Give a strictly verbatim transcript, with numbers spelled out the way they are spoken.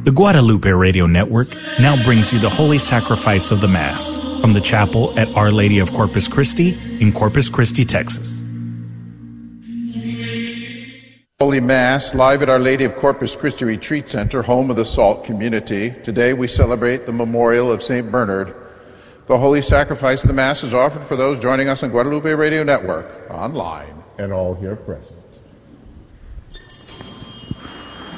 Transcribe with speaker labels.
Speaker 1: The Guadalupe Radio Network now brings you the Holy Sacrifice of the Mass from the chapel at Our Lady of Corpus Christi in Corpus Christi, Texas.
Speaker 2: Holy Mass, live at Our Lady of Corpus Christi Retreat Center, home of the SALT community. Today we celebrate the memorial of Saint Bernard. The Holy Sacrifice of the Mass is offered for those joining us on Guadalupe Radio Network, online, and all here present.